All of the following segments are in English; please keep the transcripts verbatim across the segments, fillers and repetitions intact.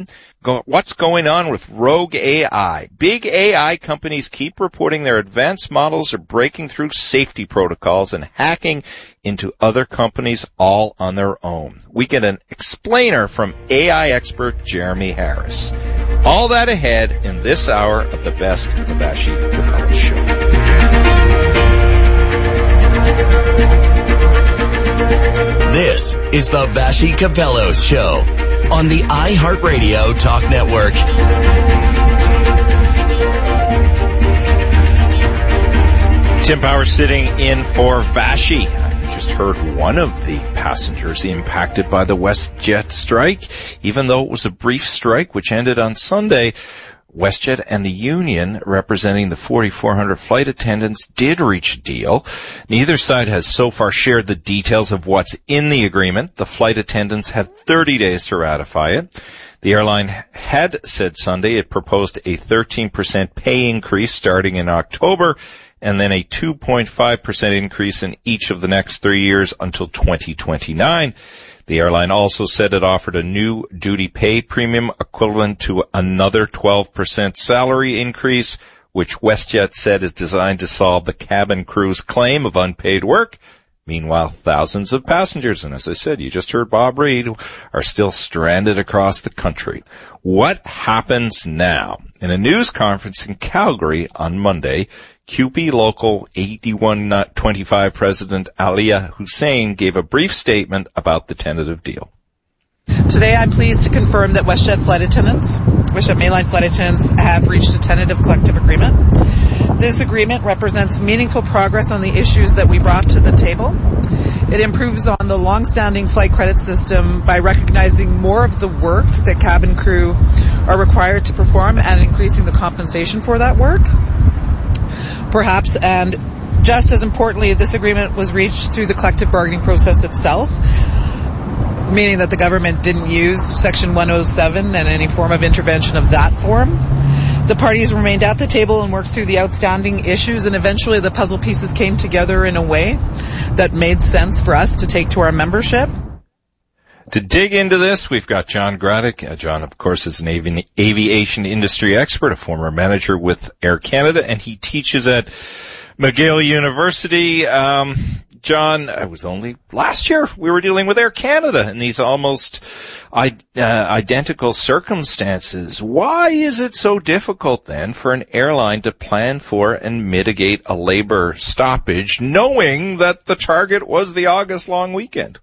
Go, what's going on with rogue A I? Big A I companies keep reporting their advanced models are breaking through safety protocols and hacking into other companies all on their own. We get an explainer from A I expert Jeremy Harris. All that ahead in this hour of the best of the Vassy Capello Show. This is the Vassy Capello Show on the iHeartRadio Talk Network. Tim Power sitting in for Vassy. I just heard one of the passengers impacted by the WestJet strike. Even though it was a brief strike which ended on Sunday, WestJet and the union representing the forty-four hundred flight attendants did reach a deal. Neither side has so far shared the details of what's in the agreement. The flight attendants had thirty days to ratify it. The airline had said Sunday it proposed a thirteen percent pay increase starting in October and then a two point five percent increase in each of the next three years until twenty twenty-nine. The airline also said it offered a new duty pay premium equivalent to another twelve percent salary increase, which WestJet said is designed to solve the cabin crew's claim of unpaid work. Meanwhile, thousands of passengers, and as I said, you just heard Bob Reed, are still stranded across the country. What happens now? In a news conference in Calgary on Monday, C U P E Local eighty-one twenty-five President Alia Hussein gave a brief statement about the tentative deal. Today I'm pleased to confirm that WestJet flight attendants, WestJet mainline flight attendants have reached a tentative collective agreement. This agreement represents meaningful progress on the issues that we brought to the table. It improves on the long-standing flight credit system by recognizing more of the work that cabin crew are required to perform and increasing the compensation for that work. Perhaps, and just as importantly, this agreement was reached through the collective bargaining process itself, meaning that the government didn't use Section one oh seven and any form of intervention of that form. The parties remained at the table and worked through the outstanding issues, and eventually the puzzle pieces came together in a way that made sense for us to take to our membership. To dig into this, we've got John Graddick. Uh, John, of course, is an avi- aviation industry expert, a former manager with Air Canada, and he teaches at McGill University. Um, John, it was only last year we were dealing with Air Canada in these almost uh, identical circumstances. Why is it so difficult then for an airline to plan for and mitigate a labor stoppage, knowing that the target was the August long weekend?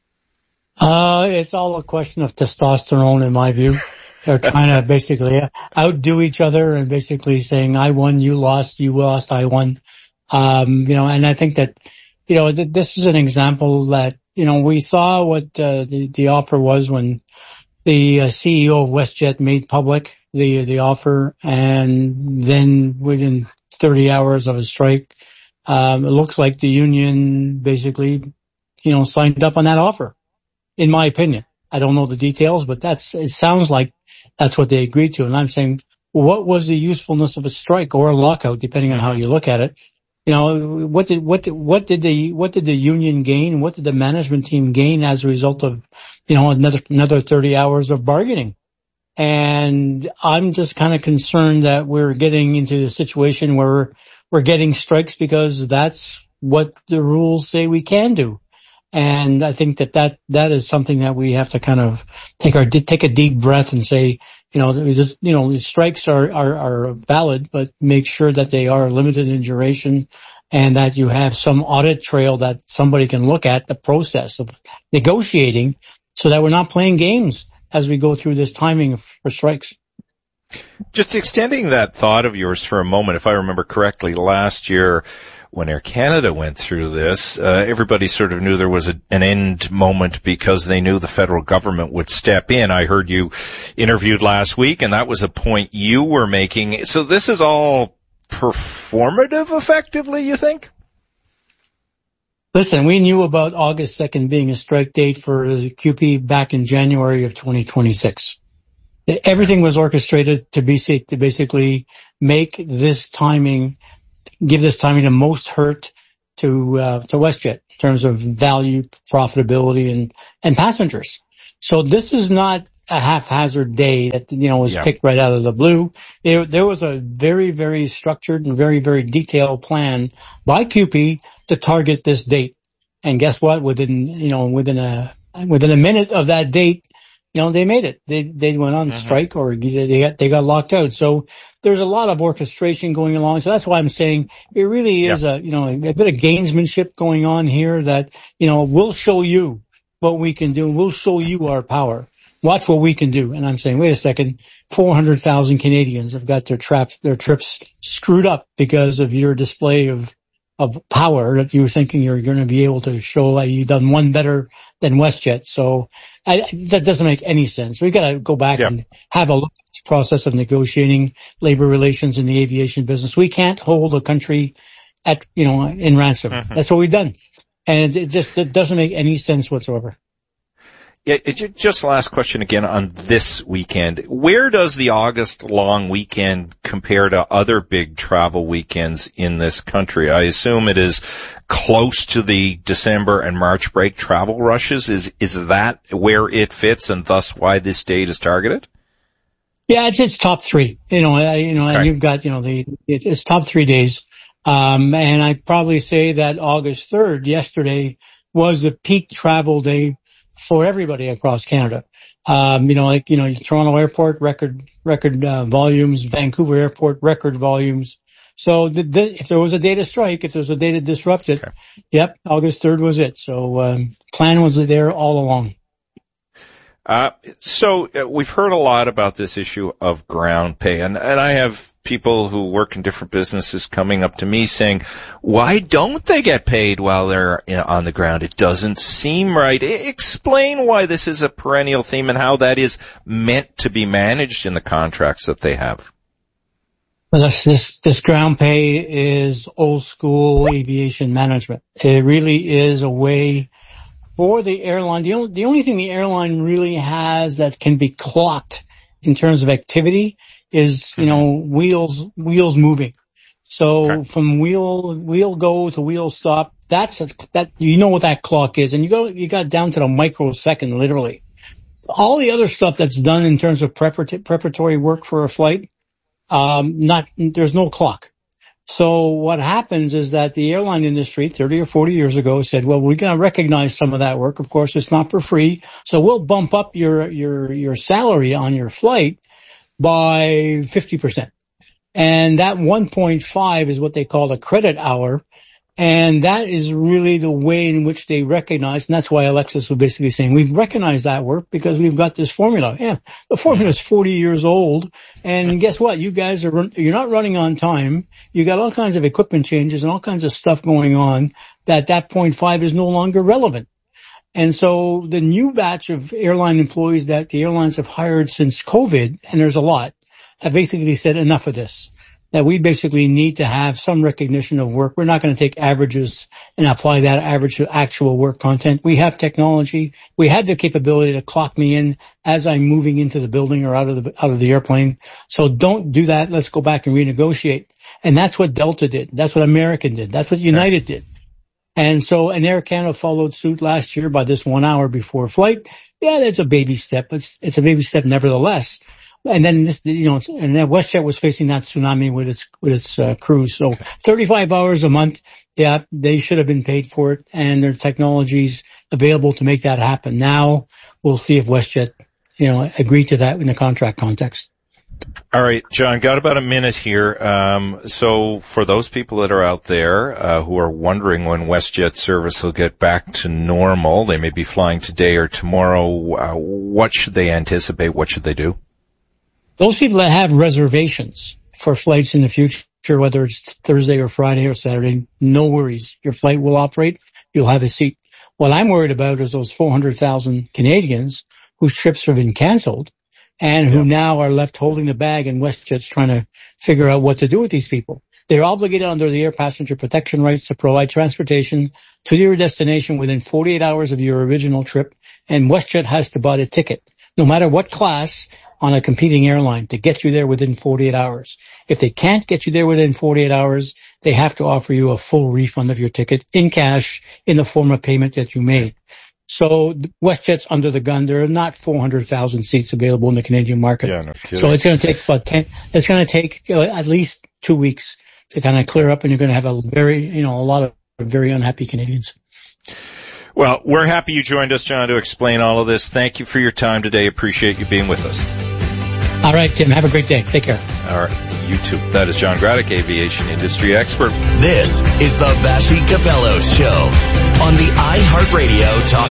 Uh, it's all a question of testosterone, in my view. They're trying to basically outdo each other and basically saying, I won, you lost, you lost, I won. Um, you know, and I think that, you know, th- this is an example that, you know, we saw what uh, the, the offer was when the uh, C E O of WestJet made public the, the offer, and then within thirty hours of a strike, um, it looks like the union basically, you know, signed up on that offer. In my opinion, I don't know the details, but that's, it sounds like that's what they agreed to. And I'm saying, what was the usefulness of a strike or a lockout, depending on how you look at it? You know, what did, what did, what did the, what did the union gain? What did the management team gain as a result of, you know, another, another thirty hours of bargaining? And I'm just kind of concerned that we're getting into a situation where we're getting strikes because that's what the rules say we can do. And I think that, that that is something that we have to kind of take our take a deep breath and say, you know, just, you know, strikes are, are are valid, but make sure that they are limited in duration and that you have some audit trail that somebody can look at the process of negotiating, so that we're not playing games as we go through this timing for strikes. Just extending that thought of yours for a moment, if I remember correctly, last year, when Air Canada went through this, uh, everybody sort of knew there was a, an end moment because they knew the federal government would step in. I heard you interviewed last week, and that was a point you were making. So this is all performative, effectively, you think? Listen, we knew about August second being a strike date for the C U P back in January of twenty twenty-six. Everything was orchestrated to be to basically make this timing give this timing the most hurt to uh, to WestJet in terms of value, profitability, and and passengers. So this is not a haphazard day that, you know, was Yeah. picked right out of the blue. There, there was a very, very structured and very, very detailed plan by C U P E to target this date. And guess what? Within, you know, within a, within a minute of that date, you know, they made it. They, they went on mm-hmm. strike or they got, they got locked out. So there's a lot of orchestration going along. So that's why I'm saying it really is yeah. a, you know, a bit of gamesmanship going on here that, you know, we'll show you what we can do. We'll show you our power. Watch what we can do. And I'm saying, wait a second, four hundred thousand Canadians have got their traps, their trips screwed up because of your display of, of power that you were thinking you're going to be able to show like you've done one better than WestJet. So I, that doesn't make any sense. We got to go back yeah. and have a look at this process of negotiating labor relations in the aviation business. We can't hold a country at, you know, in ransom. Mm-hmm. That's what we've done. And it just, it doesn't make any sense whatsoever. Yeah, it, just last question again on this weekend. Where does the August long weekend compare to other big travel weekends in this country? I assume it is close to the December and March break travel rushes. Is is that where it fits and thus why this date is targeted? Yeah, it's it's top three. You know, I, you know, okay. and you've got, you know, the it, it's top three days. Um, and I'd probably say that August third, yesterday, was the peak travel day for everybody across Canada. Um, you know, like, you know, Toronto Airport, record, record, uh, volumes, Vancouver Airport, record volumes. So the, the, if there was a data strike, if there was a data disrupted, okay. yep, August third was it. So, um, plan was there all along. Uh, so uh, we've heard a lot about this issue of ground pay, and, and I have people who work in different businesses coming up to me saying, why don't they get paid while they're, you know, on the ground? It doesn't seem right. I- explain why this is a perennial theme and how that is meant to be managed in the contracts that they have. Well, this, this, this ground pay is old school aviation management. It really is a way for the airline. The only, the only thing the airline really has that can be clocked in terms of activity is, you know, wheels, wheels moving. So okay. from wheel, wheel go to wheel stop, that's, a, that, you know what that clock is. And you go, you got down to the microsecond, literally. All the other stuff that's done in terms of prepar- preparatory work for a flight, um, not, there's no clock. So what happens is that the airline industry thirty or forty years ago said, well, we're going to recognize some of that work. Of course, it's not for free. So we'll bump up your, your, your salary on your flight by fifty percent. And that one point five is what they call a credit hour. And that is really the way in which they recognize. And that's why Alexis was basically saying, we've recognized that work because we've got this formula. Yeah, the formula is forty years old. And guess what? You guys are, you're not running on time. You got all kinds of equipment changes and all kinds of stuff going on that that point five is no longer relevant. And so the new batch of airline employees that the airlines have hired since COVID, and there's a lot, have basically said enough of this. That we basically need to have some recognition of work. We're not going to take averages and apply that average to actual work content. We have technology. We have the capability to clock me in as I'm moving into the building or out of the, out of the airplane. So don't do that. Let's go back and renegotiate. And that's what Delta did. That's what American did. That's what United did. And so, and Air Canada followed suit last year by this one hour before flight. Yeah, that's a baby step. It's, it's a baby step nevertheless. And then this, you know, and then WestJet was facing that tsunami with its, with its, uh, crews. So thirty-five hours a month. Yeah, they should have been paid for it and their technology's available to make that happen. Now we'll see if WestJet, you know, agree to that in the contract context. All right, John, got about a minute here. Um, so for those people that are out there, uh, who are wondering when WestJet service will get back to normal, they may be flying today or tomorrow. Uh, what should they anticipate? What should they do? Those people that have reservations for flights in the future, whether it's Thursday or Friday or Saturday, no worries. Your flight will operate. You'll have a seat. What I'm worried about is those four hundred thousand Canadians whose trips have been canceled and who yeah. now are left holding the bag, and WestJet's trying to figure out what to do with these people. They're obligated under the air passenger protection rights to provide transportation to your destination within forty-eight hours of your original trip, and WestJet has to buy a ticket, no matter what class, on a competing airline to get you there within forty-eight hours. If they can't get you there within forty-eight hours, they have to offer you a full refund of your ticket in cash in the form of payment that you made. So WestJet's under the gun. There are not four hundred thousand seats available in the Canadian market. Yeah, no kidding. So it's going to take about ten, it's going to take uh, at least two weeks to kind of clear up, and you're going to have a very, you know, a lot of very unhappy Canadians. Well, we're happy you joined us, John, to explain all of this. Thank you for your time today. Appreciate you being with us. All right, Tim. Have a great day. Take care. All right. You too. That is John Graddick, aviation industry expert. This is the Vassy Capellos Show on the iHeartRadio Talk.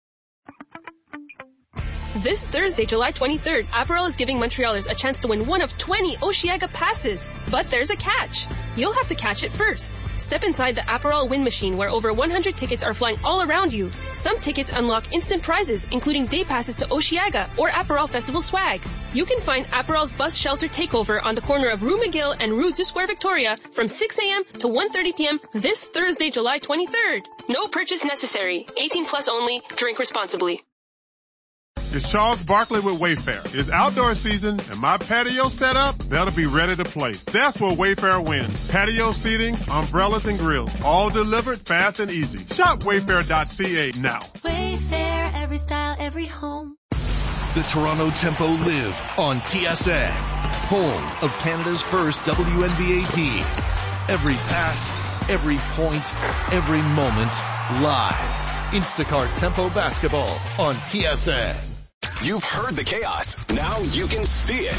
This Thursday, July twenty-third, Aperol is giving Montrealers a chance to win one of twenty Oceaga passes. But there's a catch. You'll have to catch it first. Step inside the Aperol win machine where over one hundred tickets are flying all around you. Some tickets unlock instant prizes, including day passes to Oceaga or Aperol Festival swag. You can find Aperol's bus shelter takeover on the corner of Rue McGill and Rue du Square Victoria from six a.m. to one thirty p.m. this Thursday, July twenty-third. No purchase necessary. eighteen plus only. Drink responsibly. It's Charles Barkley with Wayfair. It's outdoor season, and my patio set up better be ready to play. That's where Wayfair wins. Patio seating, umbrellas, and grills. All delivered fast and easy. Shop wayfair dot c a now. Wayfair, every style, every home. The Toronto Tempo live on T S N, home of Canada's first W N B A team. Every pass, every point, every moment, live. Instacart Tempo Basketball on T S N. You've heard the chaos. Now you can see it.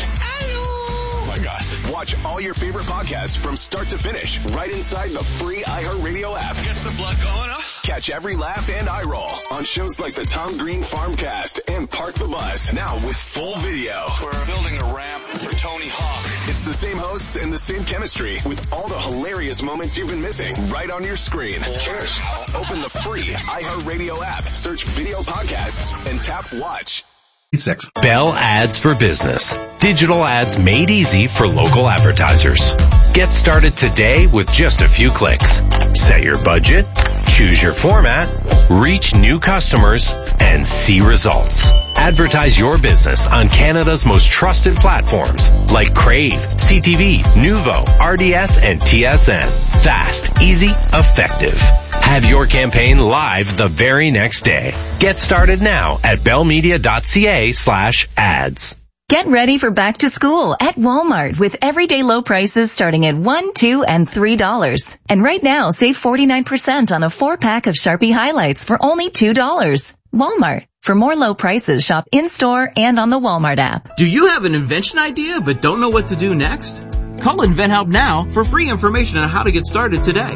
Oh my gosh. Watch all your favorite podcasts from start to finish right inside the free iHeartRadio app. Gets the blood going up. Catch every laugh and eye roll on shows like the Tom Green Farmcast and Park the Bus. Now with full video. We're building a ramp for Tony Hawk. It's the same hosts and the same chemistry with all the hilarious moments you've been missing right on your screen. Cheers. Open the free iHeartRadio app, search video podcasts, and tap watch. Six. Bell Ads for Business. Digital ads made easy for local advertisers. Get started today with just a few clicks. Set your budget, choose your format, reach new customers, and see results. Advertise your business on Canada's most trusted platforms like Crave, C T V, Nuvo, R D S, and T S N. Fast, easy, effective. Have your campaign live the very next day. Get started now at bellmedia.ca slash ads. Get ready for back to school at Walmart with everyday low prices starting at one, two, and three dollars. And right now, save forty-nine percent on a four-pack of Sharpie highlights for only two dollars. Walmart. For more low prices, shop in-store and on the Walmart app. Do you have an invention idea but don't know what to do next? Call InventHelp now for free information on how to get started today.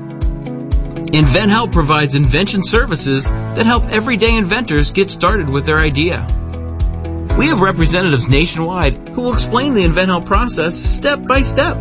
InventHelp provides invention services that help everyday inventors get started with their idea. We have representatives nationwide who will explain the InventHelp process step by step.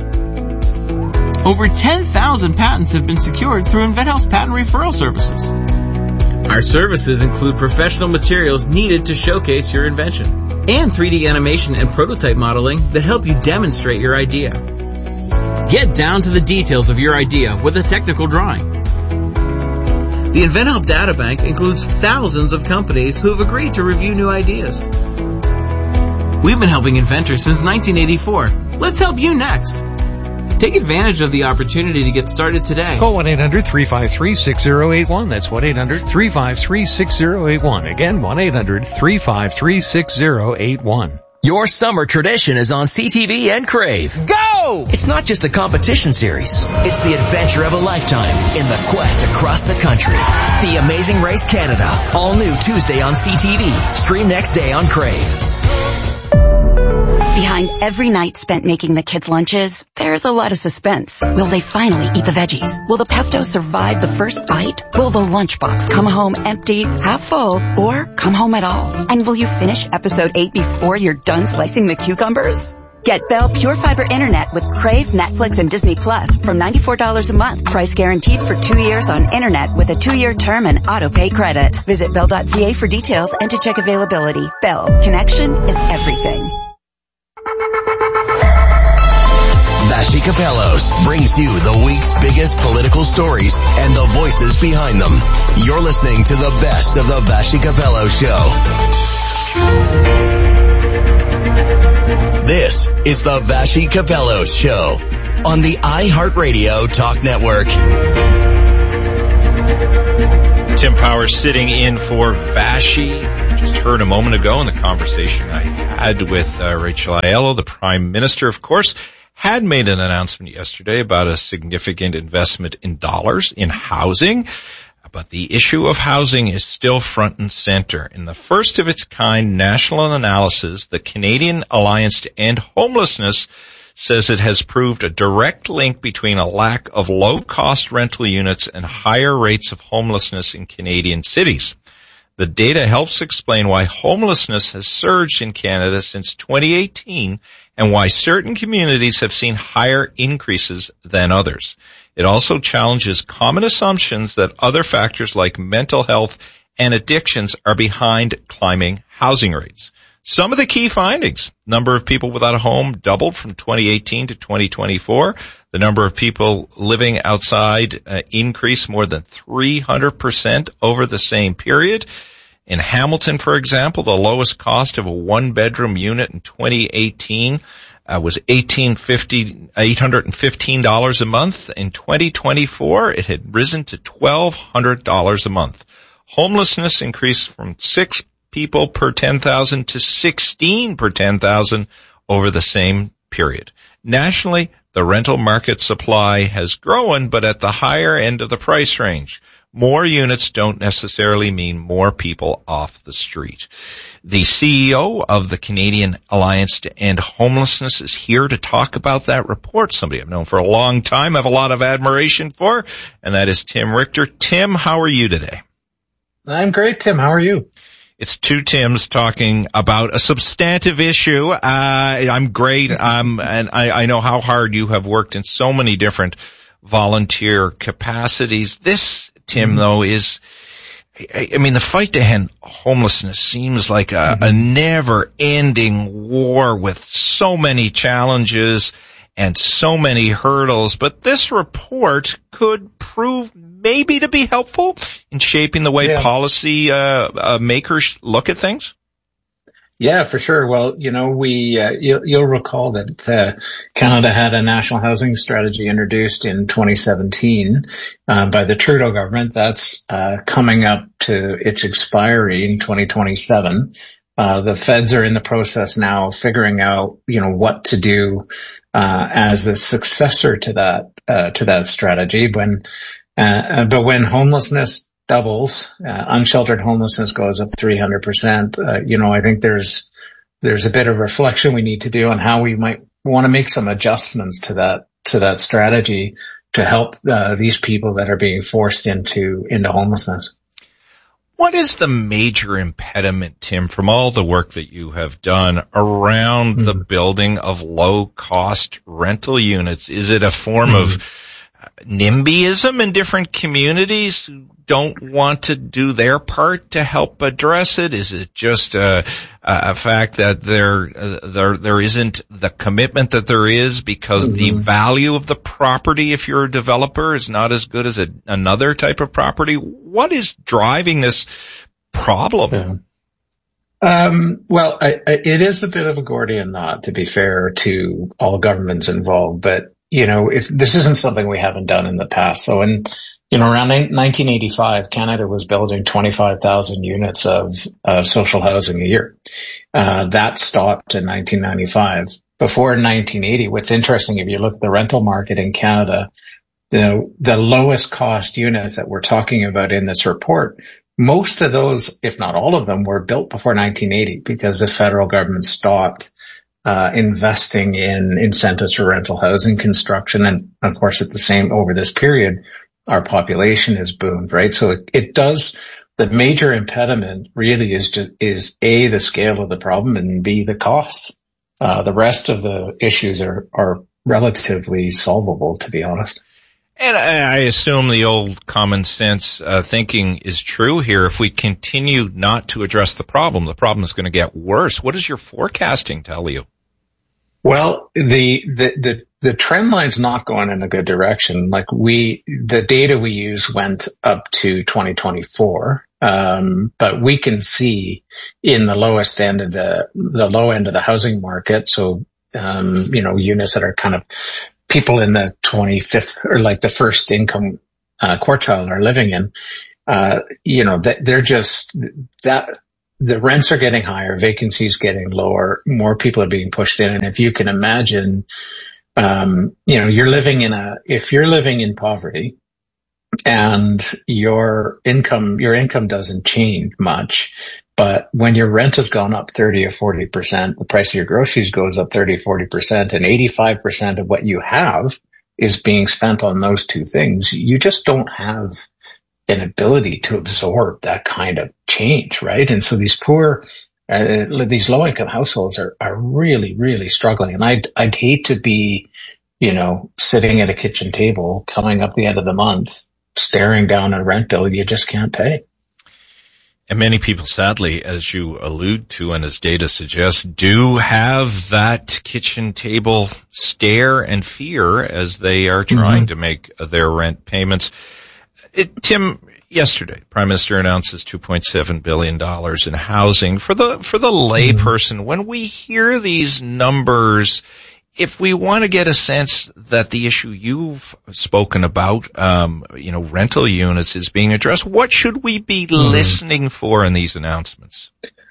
Over ten thousand patents have been secured through InventHelp's patent referral services. Our services include professional materials needed to showcase your invention and three D animation and prototype modeling that help you demonstrate your idea. Get down to the details of your idea with a technical drawing. The InventHelp Databank includes thousands of companies who have agreed to review new ideas. We've been helping inventors since nineteen eighty-four. Let's help you next. Take advantage of the opportunity to get started today. Call one eight hundred three five three six zero eight one. That's one eight hundred three five three six zero eight one. Again, one eight hundred three five three six zero eight one. Your summer tradition is on C T V and Crave. Go! It's not just a competition series. It's the adventure of a lifetime in the quest across the country. The Amazing Race Canada. All new Tuesday on C T V. Stream next day on Crave. Behind every night spent making the kids' lunches, there's a lot of suspense. Will they finally eat the veggies? Will the pesto survive the first bite? Will the lunchbox come home empty, half full, or come home at all? And will you finish episode eight before you're done slicing the cucumbers? Get Bell Pure Fiber Internet with Crave, Netflix, and Disney Plus from ninety-four dollars a month. Price guaranteed for two years on Internet with a two-year term and auto-pay credit. Visit bell dot c a for details and to check availability. Bell. Connection is everything. Vassy Capellos brings you the week's biggest political stories and the voices behind them. You're listening to the best of the Vassy Capellos Show. This is the Vassy Capellos Show on the iHeartRadio Talk Network. Tim Powers sitting in for Vashi. Just heard a moment ago in the conversation I had with uh, Rachel Aiello, the Prime Minister, of course, had made an announcement yesterday about a significant investment in dollars in housing. But the issue of housing is still front and center. In the first of its kind national analysis, the Canadian Alliance to End Homelessness says it has proved a direct link between a lack of low-cost rental units and higher rates of homelessness in Canadian cities. The data helps explain why homelessness has surged in Canada since twenty eighteen and why certain communities have seen higher increases than others. It also challenges common assumptions that other factors like mental health and addictions are behind climbing housing rates. Some of the key findings: number of people without a home doubled from twenty eighteen to twenty twenty-four. The number of people living outside uh, increased more than three hundred percent over the same period. In Hamilton, for example, the lowest cost of a one-bedroom unit in twenty eighteen uh, was eighteen fifty, eight hundred fifteen dollars a month. In twenty twenty-four, it had risen to twelve hundred dollars a month. Homelessness increased from six people per ten thousand to sixteen per ten thousand over the same period. Nationally, the rental market supply has grown, but at the higher end of the price range. More units don't necessarily mean more people off the street. The C E O of the Canadian Alliance to End Homelessness is here to talk about that report, somebody I've known for a long time, have a lot of admiration for, and that is Tim Richter. Tim, how are you today? I'm great, Tim. How are you? It's two Tims talking about a substantive issue. Uh, I'm great. Um, and I, I know how hard you have worked in so many different volunteer capacities. This, Tim, mm-hmm. though, is, I, I mean, the fight to end homelessness seems like a, mm-hmm. a never-ending war with so many challenges and so many hurdles. But this report could prove maybe to be helpful in shaping the way yeah. policy uh, uh, makers look at things? Yeah, for sure. Well, you know, we uh, you'll, you'll recall that uh, Canada had a national housing strategy introduced in twenty seventeen uh, by the Trudeau government. That's uh, coming up to its expiry in twenty twenty-seven. Uh, the feds are in the process now figuring out, you know, what to do uh, as the successor to that uh, to that strategy. When Uh, but when homelessness doubles, uh, unsheltered homelessness goes up three hundred percent, uh, you know, I think there's, there's a bit of reflection we need to do on how we might want to make some adjustments to that, to that strategy to help, uh, these people that are being forced into, into homelessness. What is the major impediment, Tim, from all the work that you have done around mm-hmm. the building of low cost rental units? Is it a form mm-hmm. of NIMBYism in different communities who don't want to do their part to help address it? Is it just a, a fact that there, uh, there, there isn't the commitment that there is because mm-hmm. the value of the property, if you're a developer, is not as good as a, another type of property? What is driving this problem? Yeah. Um, well, I, I, it is a bit of a Gordian knot, to be fair to all governments involved, but you know, if this isn't something we haven't done in the past. So in, you know, around nineteen eighty-five, Canada was building twenty-five thousand units of, of social housing a year. Uh, that stopped in nineteen ninety-five. Before nineteen eighty, what's interesting, if you look at the rental market in Canada, the, the lowest cost units that we're talking about in this report, most of those, if not all of them, were built before nineteen eighty because the federal government stopped Uh, investing in incentives for rental housing construction. And of course, at the same, over this period, our population has boomed, right? So it, it does, the major impediment really is just, is A, the scale of the problem, and B, the cost. Uh, the rest of the issues are, are relatively solvable, to be honest. And I assume the old common sense uh, thinking is true here. If we continue not to address the problem, the problem is going to get worse. What does your forecasting tell you? Well, the, the, the, the trend line's not going in a good direction. Like we, the data we use went up to twenty twenty-four. Um, but we can see in the lowest end of the, the low end of the housing market. So, um, you know, units that are kind of people in the twenty-fifth or like the first income, uh, quartile are living in. uh, you know, they're just that the rents are getting higher, vacancies getting lower, more people are being pushed in. And if you can imagine, um, you know, you're living in a, if you're living in poverty and your income, your income doesn't change much, but when your rent has gone up thirty or forty percent, the price of your groceries goes up thirty, forty percent, and eighty-five percent of what you have is being spent on those two things. You just don't have an ability to absorb that kind of change, right? And so these poor, uh, these low-income households are, are really, really struggling. And I'd, I'd hate to be, you know, sitting at a kitchen table coming up the end of the month, staring down a rent bill you just can't pay. And many people, sadly, as you allude to and as data suggests, do have that kitchen table stare and fear as they are trying mm-hmm. to make their rent payments. It, Tim, yesterday, Prime Minister announces two point seven billion dollars in housing. For the for the layperson, mm-hmm. when we hear these numbers, if we want to get a sense that the issue you've spoken about, um, you know, rental units is being addressed, what should we be mm. listening for in these announcements?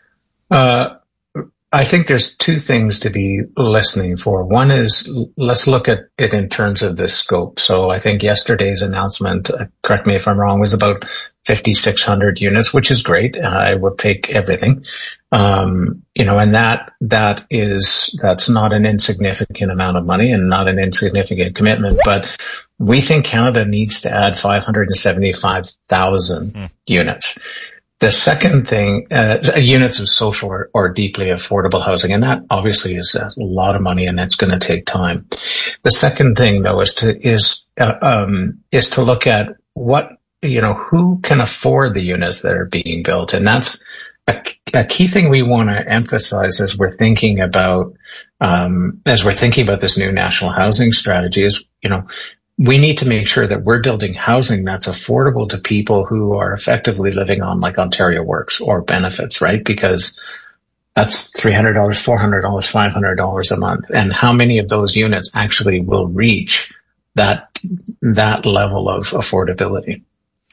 Uh, I think there's two things to be listening for. One is, let's look at it in terms of the scope. So I think yesterday's announcement, uh, correct me if I'm wrong, was about fifty-six hundred units, which is great. Uh, I will take everything. Um, you know, and that, that is, that's not an insignificant amount of money and not an insignificant commitment, but we think Canada needs to add five hundred seventy-five thousand mm. units. The second thing, uh, units of social or, or deeply affordable housing, and that obviously is a lot of money and it's going to take time. The second thing though is to, is, uh, um, is to look at what, you know, who can afford the units that are being built. And that's a, a key thing we want to emphasize as we're thinking about, um, as we're thinking about this new national housing strategy is, you know, we need to make sure that we're building housing that's affordable to people who are effectively living on like Ontario Works or benefits, right? Because that's three hundred dollars, four hundred dollars, five hundred dollars a month. And how many of those units actually will reach that, that level of affordability?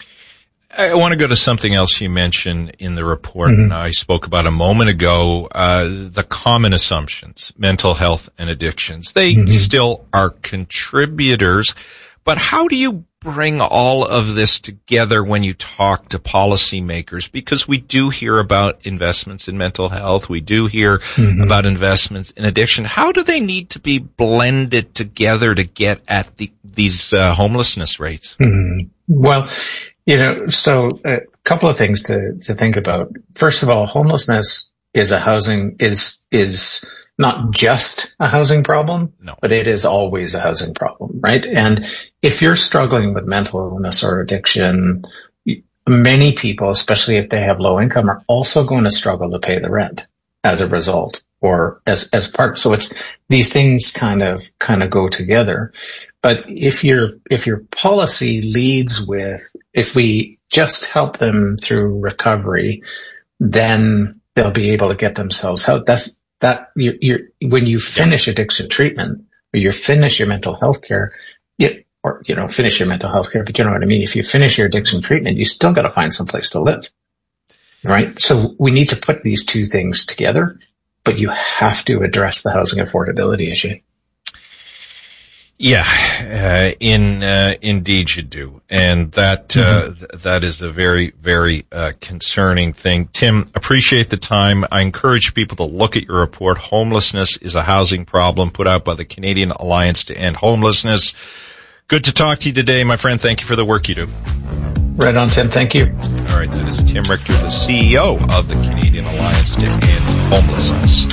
I want to go to something else you mentioned in the report, mm-hmm. and I spoke about a moment ago, uh, the common assumptions, mental health and addictions. They mm-hmm. still are contributors, but how do you bring all of this together when you talk to policymakers? Because we do hear about investments in mental health. We do hear mm-hmm. about investments in addiction. How do they need to be blended together to get at the, these uh, homelessness rates? Mm-hmm. Well, you know, so a couple of things to, to think about. First of all, homelessness is a housing, is, is not just a housing problem, no. but it is always a housing problem, right? And if you're struggling with mental illness or addiction, many people, especially if they have low income, are also going to struggle to pay the rent as a result or as, as part. So it's, these things kind of, kind of go together. But if your, if your policy leads with, if we just help them through recovery, then they'll be able to get themselves out. That's, that, you're, you're when you finish addiction treatment or you finish your mental health care, you, or, you know, finish your mental health care, but you know what I mean? If you finish your addiction treatment, you still got to find some place to live, right? So we need to put these two things together, but you have to address the housing affordability issue. Yeah, uh, in, uh, indeed you do. And that, uh, mm-hmm. th- that is a very, very, uh, concerning thing. Tim, appreciate the time. I encourage people to look at your report. Homelessness is a housing problem put out by the Canadian Alliance to End Homelessness. Good to talk to you today, my friend. Thank you for the work you do. Right on, Tim. Thank you. All right. That is Tim Richter, the C E O of the Canadian Alliance to End Homelessness.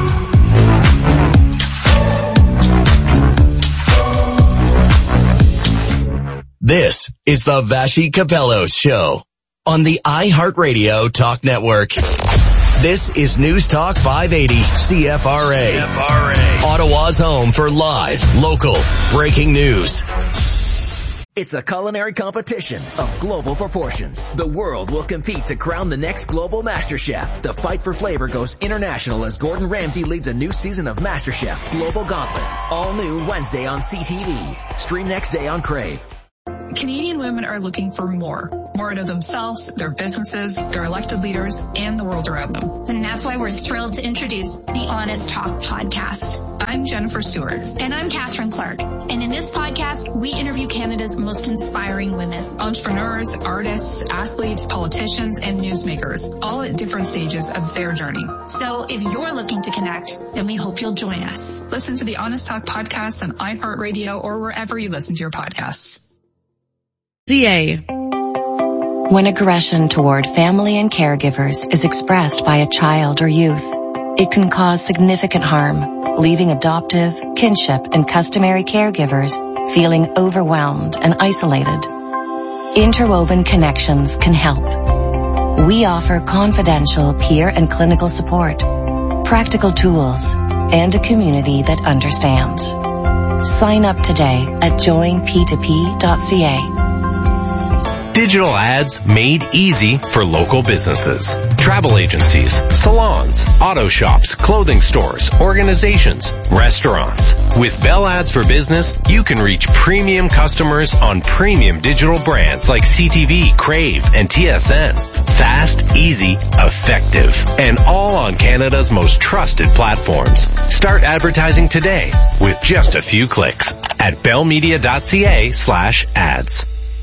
This is the Vassy Kapelos Show on the iHeartRadio Talk Network. This is News Talk five eighty C F R A. C F R A. Ottawa's home for live, local, breaking news. It's a culinary competition of global proportions. The world will compete to crown the next global MasterChef. The fight for flavor goes international as Gordon Ramsay leads a new season of MasterChef Global Gauntlet. All new Wednesday on C T V. Stream next day on Crave. Canadian women are looking for more. more out of themselves, their businesses, their elected leaders, and the world around them. And that's why we're thrilled to introduce the Honest Talk podcast. I'm Jennifer Stewart. And I'm Catherine Clark. And in this podcast, we interview Canada's most inspiring women. Entrepreneurs, artists, athletes, politicians, and newsmakers, all at different stages of their journey. So if you're looking to connect, then we hope you'll join us. Listen to the Honest Talk podcast on iHeartRadio or wherever you listen to your podcasts. C A. When aggression toward family and caregivers is expressed by a child or youth, it can cause significant harm, leaving adoptive, kinship, and customary caregivers feeling overwhelmed and isolated. Interwoven Connections can help. We offer confidential peer and clinical support, practical tools, and a community that understands. Sign up today at join p two p dot c a. Digital ads made easy for local businesses. Travel agencies, salons, auto shops, clothing stores, organizations, restaurants. With Bell Ads for Business, you can reach premium customers on premium digital brands like C T V, Crave, and T S N. Fast, easy, effective, and all on Canada's most trusted platforms. Start advertising today with just a few clicks at bellmedia.ca slash ads.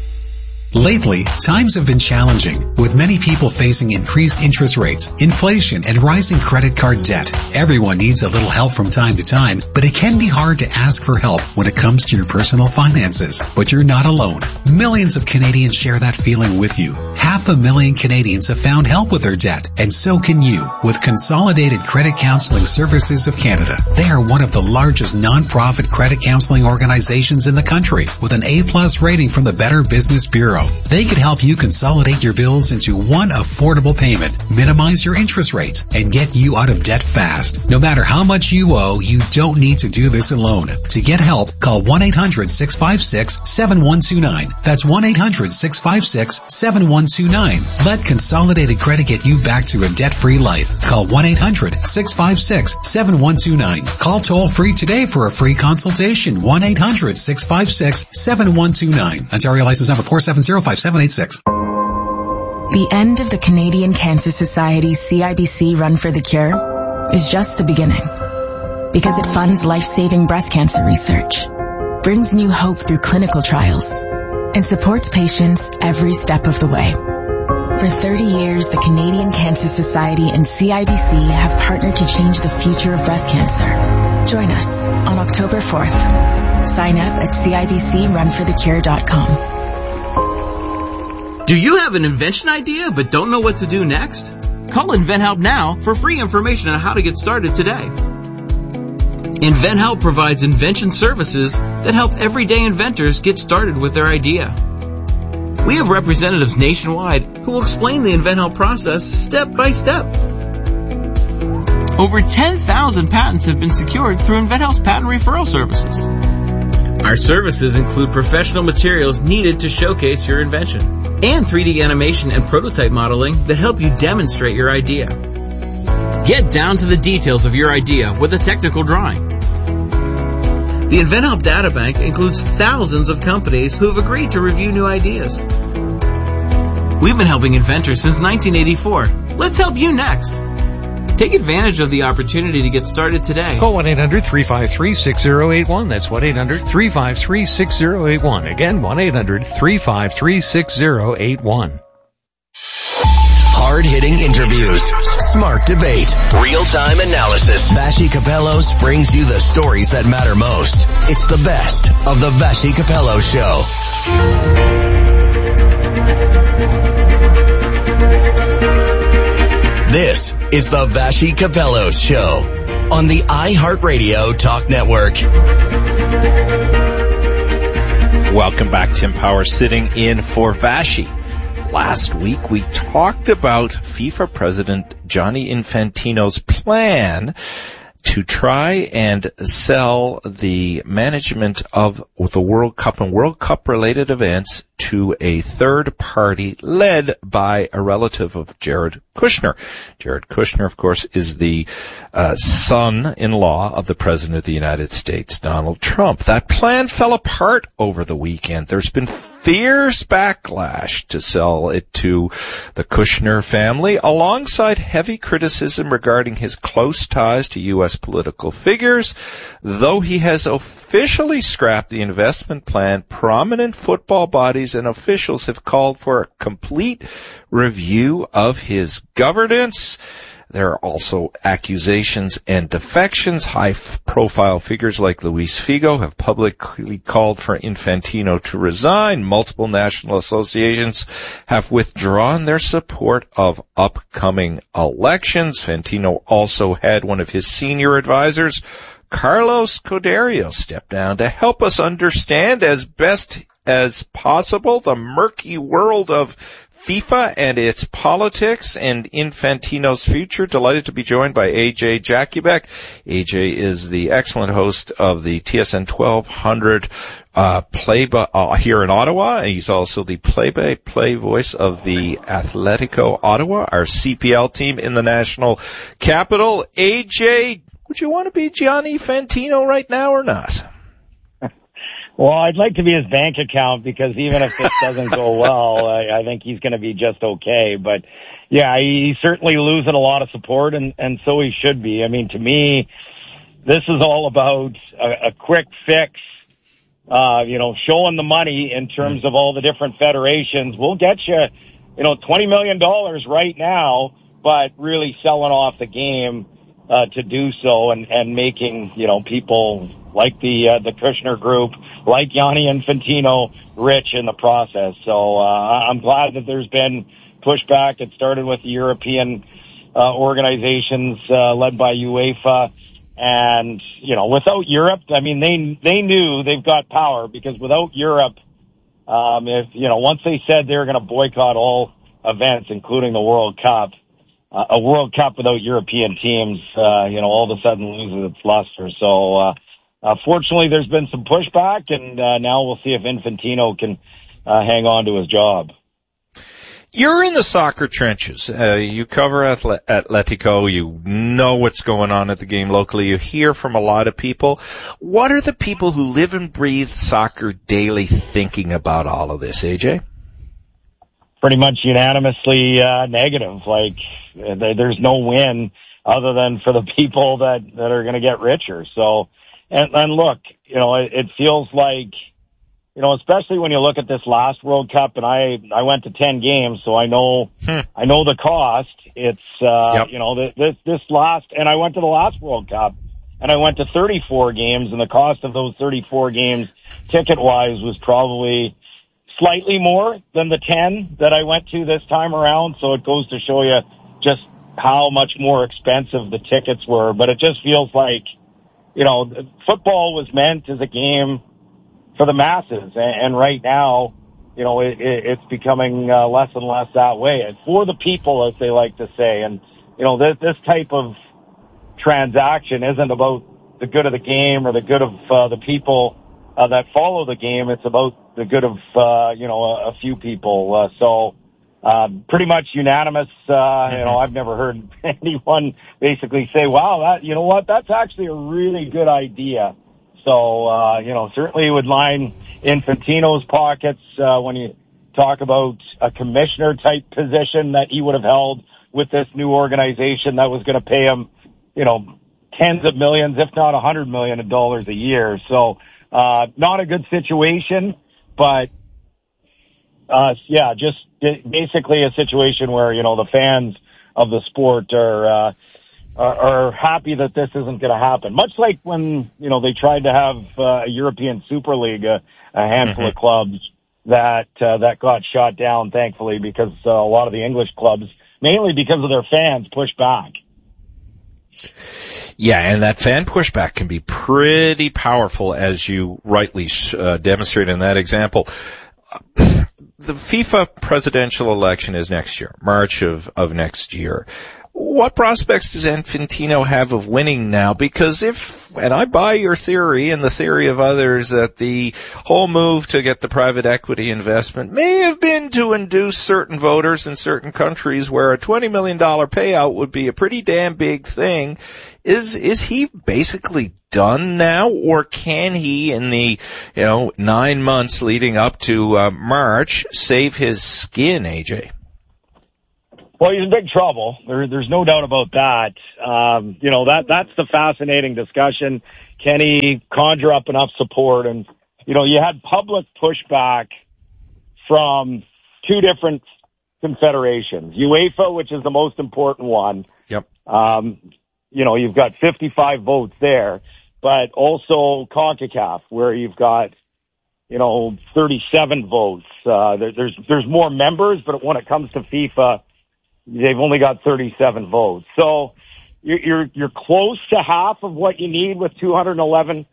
Lately, times have been challenging, with many people facing increased interest rates, inflation, and rising credit card debt. Everyone needs a little help from time to time, but it can be hard to ask for help when it comes to your personal finances. But you're not alone. Millions of Canadians share that feeling with you. Half a million Canadians have found help with their debt, and so can you, with Consolidated Credit Counseling Services of Canada. They are one of the largest non-profit credit counseling organizations in the country, with an A-plus rating from the Better Business Bureau. They could help you consolidate your bills into one affordable payment, minimize your interest rates, and get you out of debt fast. No matter how much you owe, you don't need to do this alone. To get help, call one eight hundred six five six seven one two nine. That's one eight hundred six five six seven one two nine. Let Consolidated Credit get you back to a debt-free life. Call one eight hundred six five six seven one two nine. Call toll-free today for a free consultation. one eight hundred six five six seven one two nine. Ontario license number four seven zero five seven eight six. The end of the Canadian Cancer Society C I B C Run for the Cure is just the beginning, because it funds life-saving breast cancer research, brings new hope through clinical trials, and supports patients every step of the way. For thirty years, the Canadian Cancer Society and C I B C have partnered to change the future of breast cancer. Join us on October fourth. Sign up at C I B C run for the cure dot com. Do you have an invention idea but don't know what to do next? Call InventHelp now for free information on how to get started today. InventHelp provides invention services that help everyday inventors get started with their idea. We have representatives nationwide who will explain the InventHelp process step by step. Over ten thousand patents have been secured through InventHelp's patent referral services. Our services include professional materials needed to showcase your invention, and three D animation and prototype modeling that help you demonstrate your idea. Get down to the details of your idea with a technical drawing. The InventHelp Databank includes thousands of companies who have agreed to review new ideas. We've been helping inventors since nineteen eighty-four. Let's help you next. Take advantage of the opportunity to get started today. Call one eight hundred three five three six zero eight one. That's one eight hundred three five three six zero eight one. Again, one eight hundred three five three six zero eight one. Hard-hitting interviews, smart debate, real-time analysis. Vassy Kapelos brings you the stories that matter most. It's the best of the Vassy Kapelos Show. This is the Vassy Kapelos Show on the iHeartRadio Talk Network. Welcome back. Tim Power sitting in for Vassy. Last week we talked about FIFA President Gianni Infantino's plan to try and sell the management of the World Cup and World Cup related events to a third party led by a relative of Jared Kushner. Jared Kushner, of course, is the uh, son-in-law of the President of the United States, Donald Trump. That plan fell apart over the weekend. There's been fierce backlash to sell it to the Kushner family, alongside heavy criticism regarding his close ties to U S political figures. Though he has officially scrapped the investment plan, prominent football bodies and officials have called for a complete review of his governance. There are also accusations and defections. High-profile figures like Luis Figo have publicly called for Infantino to resign. Multiple national associations have withdrawn their support of upcoming elections. Infantino also had one of his senior advisors, Carlos Cordeiro, step down to help us understand as best as possible the murky world of FIFA and its politics and Infantino's future. Delighted to be joined by A J Jakubek. A J is the excellent host of the T S N twelve hundred uh, play by, uh, here in Ottawa. He's also the play-by-play voice of the Atletico Ottawa, our C P L team in the national capital. A J, would you want to be Gianni Infantino right now or not? Well, I'd like to be his bank account, because even if this doesn't go well, I, I think he's going to be just okay. But yeah, he's certainly losing a lot of support, and, and so he should be. I mean, to me, this is all about a, a quick fix, uh, you know, showing the money in terms of all the different federations. We'll get you, you know, twenty million dollars right now, but really selling off the game, uh, to do so, and, and making, you know, people like the, uh, the Kushner group, like Gianni Infantino, rich in the process. So, uh, I'm glad that there's been pushback. It started with the European, uh, organizations, uh, led by UEFA. And, you know, without Europe, I mean, they, they knew they've got power, because without Europe, um, if, you know, once they said they were going to boycott all events, including the World Cup, uh, a World Cup without European teams, uh, you know, all of a sudden loses its luster. So, uh, Uh, fortunately, there's been some pushback, and uh, now we'll see if Infantino can uh, hang on to his job. You're in the soccer trenches. Uh, you cover Athle- Atletico. You know what's going on at the game locally. You hear from a lot of people. What are the people who live and breathe soccer daily thinking about all of this, A J? Pretty much unanimously uh, negative. Like, uh, there's no win other than for the people that, that are going to get richer. So, And, and look, you know, it, it feels like, you know, especially when you look at this last World Cup, and I, I went to ten games, so I know, hmm. I know the cost. It's, uh, yep. you know, this, this last, and I went to the last World Cup, and I went to thirty-four games, and the cost of those thirty-four games, ticket-wise, was probably slightly more than the ten that I went to this time around. So it goes to show you just how much more expensive the tickets were. But it just feels like, you know, football was meant as a game for the masses, and, and right now, you know, it, it, it's becoming uh, less and less that way. And for the people, as they like to say, and, you know, this, this type of transaction isn't about the good of the game or the good of uh, the people uh, that follow the game. It's about the good of, uh, you know, a, a few people. Uh, so, Uh, pretty much unanimous. Uh, you know, I've never heard anyone basically say, wow, that, you know what, that's actually a really good idea. So, uh, you know, certainly it would line Infantino's pockets, uh, when you talk about a commissioner type position that he would have held with this new organization that was going to pay him, you know, tens of millions, if not a hundred million of dollars a year. So, uh, not a good situation, but, uh, yeah, just basically a situation where, you know, the fans of the sport are, uh, are, are happy that this isn't going to happen. Much like when, you know, they tried to have uh, a European Super League, a, a handful mm-hmm. of clubs that, uh, that got shot down, thankfully, because uh, a lot of the English clubs, mainly because of their fans, pushed back. Yeah, and that fan pushback can be pretty powerful, as you rightly uh, demonstrated in that example. The FIFA presidential election is next year, March of, of next year. what prospects does Infantino have of winning now? Because if, and I buy your theory and the theory of others, that the whole move to get the private equity investment may have been to induce certain voters in certain countries where a twenty million dollars payout would be a pretty damn big thing. Is, is he basically done now, or can he, in the, you know, nine months leading up to uh, March, save his skin, A J? Well, he's in big trouble. There, there's no doubt about that. Um, you know, that that's the fascinating discussion. Can he conjure up enough support? And, you know, you had public pushback from two different confederations. UEFA, which is the most important one. Yep. Um, you know, you've got fifty-five votes there, but also CONCACAF, where you've got, you know, thirty-seven votes. Uh, there, there's, there's more members, but when it comes to FIFA, they've only got thirty-seven votes. So you're, you're, you're close to half of what you need with two hundred eleven,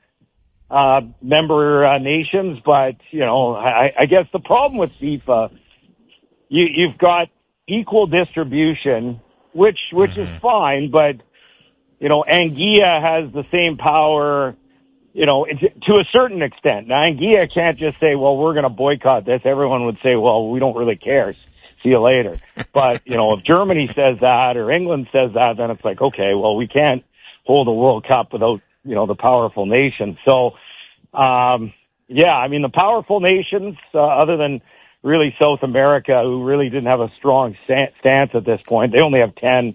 uh, member uh, nations. But, you know, I, I guess the problem with FIFA, you, you've got equal distribution, which, which mm-hmm. is fine, but, you know, Anguilla has the same power, you know, to a certain extent. Now, Anguilla can't just say, well, we're going to boycott this. Everyone would say, well, we don't really care. See you later. But, you know, if Germany says that or England says that, then it's like, okay, well, we can't hold a World Cup without, you know, the powerful nations. So, um, yeah, I mean, the powerful nations, uh, other than really South America, who really didn't have a strong stance at this point, they only have ten,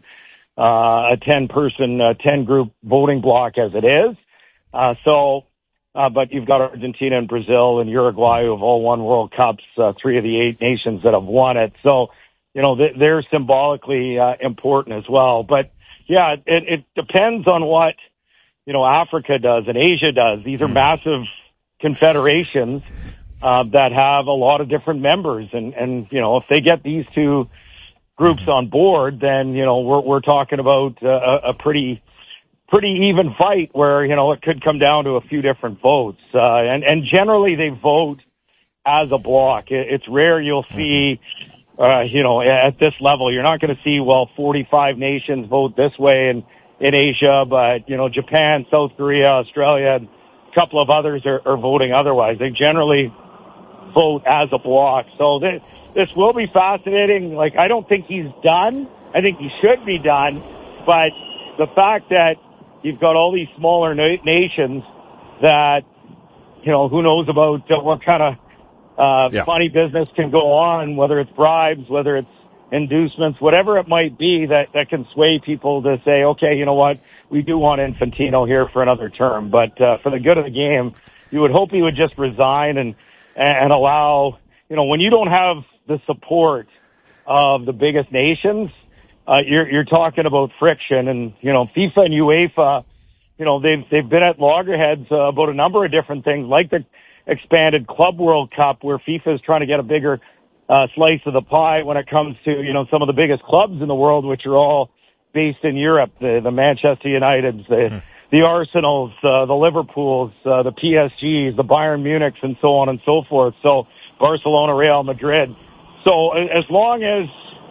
uh, a ten person, uh, ten group voting block as it is. Uh, so, Uh, but you've got Argentina and Brazil and Uruguay who have all won World Cups, uh, three of the eight nations that have won it. So, you know, th- they're symbolically uh, important as well. But, yeah, it, it depends on what, you know, Africa does and Asia does. These are massive confederations uh, that have a lot of different members. And, and, you know, if they get these two groups on board, then, you know, we're, we're talking about uh, a, a pretty... pretty even fight where, you know, it could come down to a few different votes. Uh, and, and generally they vote as a block. It, it's rare you'll see, uh, you know, at this level, you're not going to see, well, forty-five nations vote this way in, in Asia, but, you know, Japan, South Korea, Australia, and a couple of others are, are voting otherwise. They generally vote as a block. So this, this will be fascinating. Like, I don't think he's done. I think he should be done, but the fact that you've got all these smaller na- nations that, you know, who knows about uh, what kind of uh, yeah. funny business can go on, whether it's bribes, whether it's inducements, whatever it might be that, that can sway people to say, okay, you know what, we do want Infantino here for another term. But uh, for the good of the game, you would hope he would just resign and, and allow, you know, when you don't have the support of the biggest nations, Uh, you're, you're talking about friction, and, you know, FIFA and UEFA, you know, they've, they've been at loggerheads uh, about a number of different things, like the expanded Club World Cup, where FIFA is trying to get a bigger uh, slice of the pie when it comes to, you know, some of the biggest clubs in the world, which are all based in Europe, the, the Manchester Uniteds, the, mm. the Arsenals, uh, the Liverpools, uh, the P S Gs, the Bayern Munichs, and so on and so forth. So Barcelona, Real Madrid. So as long as,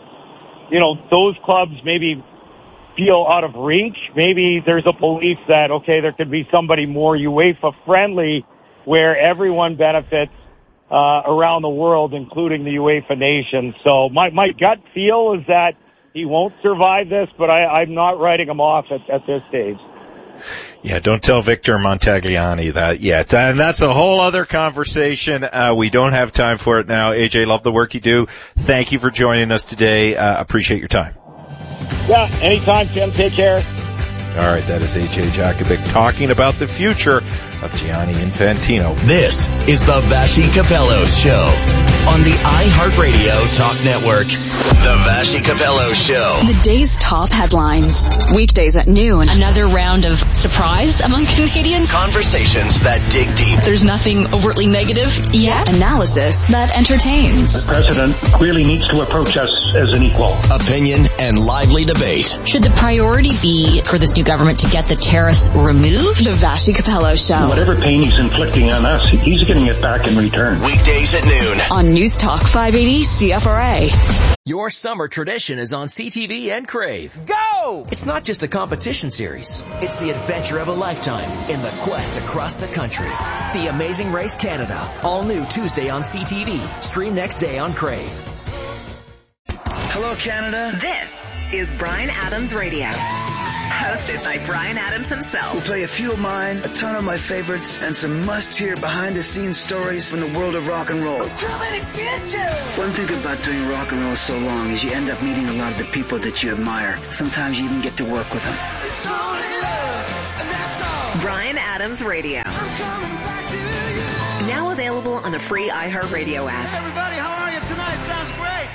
you know, those clubs maybe feel out of reach, maybe there's a belief that, okay, there could be somebody more UEFA friendly where everyone benefits uh, around the world, including the UEFA nations. So my, my gut feel is that he won't survive this, but I, I'm not writing him off at, at this stage. Yeah, don't tell Victor Montagliani that yet. And that's a whole other conversation. Uh, we don't have time for it now. A J, love the work you do. Thank you for joining us today. Uh, appreciate your time. Yeah, anytime, Tim. Take care. All right, that is A J Jakovic talking about the future of Gianni Infantino. This is the Vassy Capello Show on the iHeartRadio Talk Network. The Vassy Capello Show. The day's top headlines. Weekdays at noon. Another round of surprise among Canadians. Conversations that dig deep. There's nothing overtly negative yet. Analysis that entertains. The president clearly needs to approach us as an equal. Opinion and lively debate. Should the priority be for this new new government to get the tariffs removed? The Vassy Capello Show. Whatever pain he's inflicting on us, he's getting it back in return. Weekdays at noon. On News Talk five eighty C F R A. Your summer tradition is on C T V and Crave. Go! It's not just a competition series. It's the adventure of a lifetime in the quest across the country. The Amazing Race Canada. All new Tuesday on C T V. Stream next day on Crave. Hello, Canada. This is Bryan Adams Radio. Hosted by Bryan Adams himself. We'll play a few of mine, a ton of my favorites, and some must-hear behind-the-scenes stories from the world of rock and roll. I'm coming to get you! One thing about doing rock and roll so long is you end up meeting a lot of the people that you admire. Sometimes you even get to work with them. It's only love, and that's all. Bryan Adams Radio. I'm coming back to you. Now available on the free iHeartRadio app. Hey everybody, how are you tonight? Sounds great.